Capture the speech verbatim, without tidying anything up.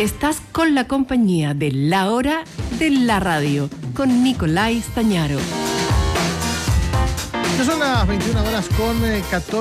Estás con la compañía de La Hora de la Radio, con Nicolai Stañaro. Ya son las veintiuna horas con catorce